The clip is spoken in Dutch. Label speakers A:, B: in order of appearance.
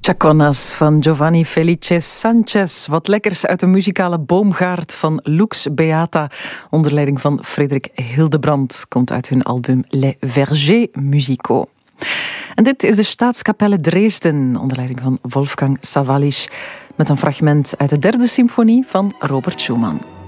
A: Chaconas van Giovanni Felice Sanchez. Wat lekkers uit de muzikale boomgaard van Lux Beata. Onder leiding van Frederik Hildebrand. Komt uit hun album Les Vergers Musicaux. En dit is de Staatskapelle Dresden. Onder leiding van Wolfgang Sawallisch. Met een fragment uit de derde symfonie van Robert Schumann.